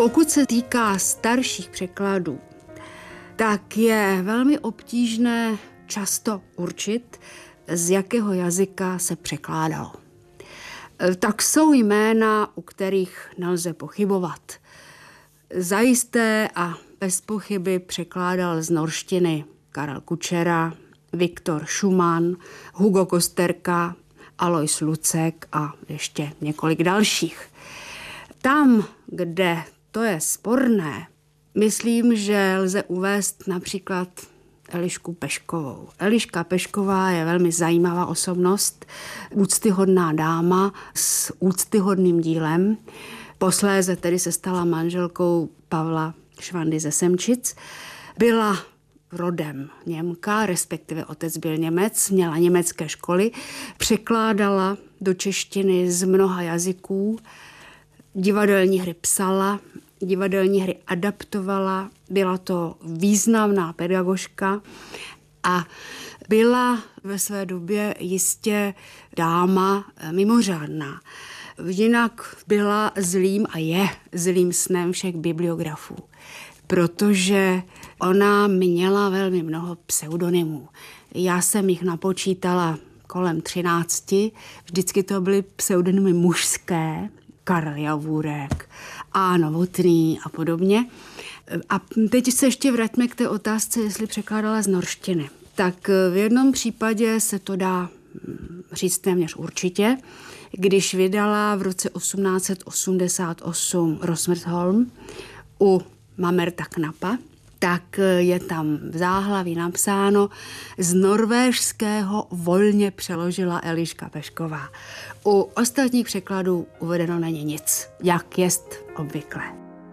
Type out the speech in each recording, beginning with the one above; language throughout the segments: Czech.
Pokud se týká starších překladů, tak je velmi obtížné často určit, z jakého jazyka se překládalo. Tak jsou jména, u kterých nelze pochybovat. Zajisté a bez pochyby překládal z norštiny Karel Kučera, Viktor Schumann, Hugo Kosterka, Alois Lucek a ještě několik dalších. Tam, kde to je sporné, myslím, že lze uvést například Elišku Peškovou. Eliška Pešková je velmi zajímavá osobnost, úctyhodná dáma s úctyhodným dílem. Posléze tedy se stala manželkou Pavla Švandy ze Semčic. Byla rodem Němka, respektive otec byl Němec, měla německé školy, překládala do češtiny z mnoha jazyků, divadelní hry psala, divadelní hry adaptovala, byla to významná pedagožka a byla ve své době jistě dáma mimořádná. Jinak byla zlým a je zlým snem všech bibliografů, protože ona měla velmi mnoho pseudonymů. Já jsem jich napočítala kolem 13, vždycky to byly pseudonymy mužské, Karel Javůrek, A. Novotný a podobně. A teď se ještě vraťme k té otázce, jestli překládala z norštiny. Tak v jednom případě se to dá říct téměř určitě, když vydala v roce 1888 Rosmersholm u Mamerta Knapa, tak je tam v záhlaví napsáno: z norvéžského volně přeložila Eliška Pešková. U ostatních překladů uvedeno není nic, jak jest obvyklé.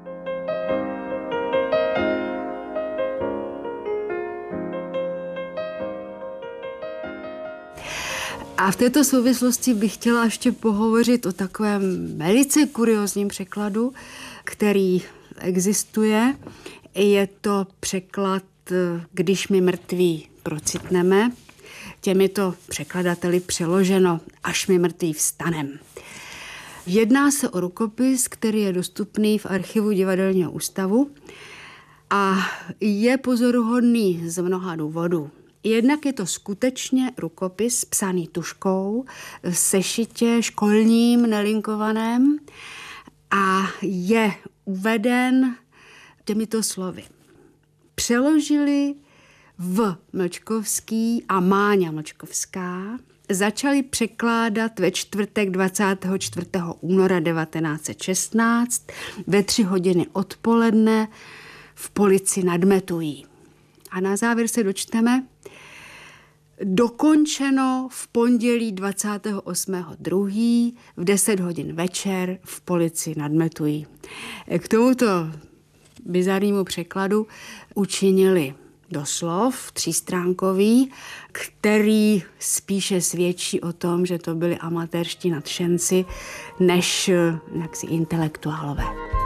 A v této souvislosti bych chtěla ještě pohovořit o takovém velice kuriózním překladu, který existuje. Je to překlad Když my mrtví procitneme. Těmito překladateli přeloženo Až my mrtví vstanem. Jedná se o rukopis, který je dostupný v archivu Divadelního ústavu a je pozoruhodný z mnoha důvodů. Jednak je to skutečně rukopis psaný tužkou v sešitě školním nelinkovaném a je uveden těmito slovy. Přeložili V. Mlčkovský a Máňa Mlčkovská, začali překládat ve čtvrtek 24. února 1916 ve 3 hodiny odpoledne v Polici nad Metují. A na závěr se dočteme: dokončeno v pondělí 28.2. v 10 hodin večer v Polici nad Metují. K tomuto bizarnímu překladu učinili doslov 3stránkový, který spíše svědčí o tom, že to byli amatérští nadšenci, než jaksi intelektuálové.